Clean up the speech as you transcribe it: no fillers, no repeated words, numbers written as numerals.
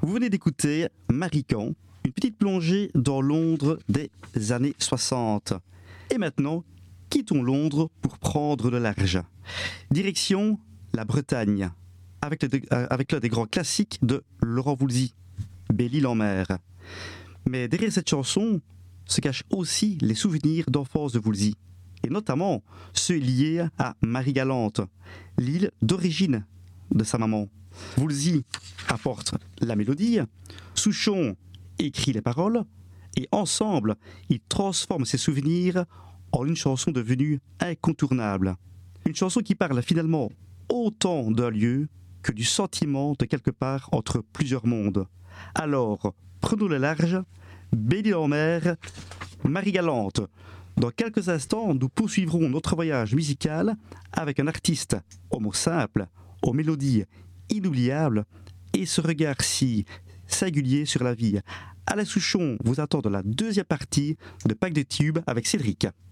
Vous venez d'écouter Marican, une petite plongée dans Londres des années 60. Et maintenant, quittons Londres pour prendre le large. Direction la Bretagne, avec l'un des grands classiques de Laurent Voulzy, Belle-Île en mer. Mais derrière cette chanson se cachent aussi les souvenirs d'enfance de Voulzy, et notamment ceux liés à Marie-Galante, l'île d'origine de sa maman. Voulzy apporte la mélodie, Souchon écrit les paroles, et ensemble, ils transforment ces souvenirs en une chanson devenue incontournable. Une chanson qui parle finalement autant d'un lieu que du sentiment de quelque part entre plusieurs mondes. Alors, prenons le large, Belle-Île en mer, Marie-Galante. Dans quelques instants, nous poursuivrons notre voyage musical avec un artiste aux mots simples, aux mélodies inoubliables et ce regard si singulier sur la vie. Alain Souchon vous attend dans la deuxième partie de Pack de Tubes avec Cédric.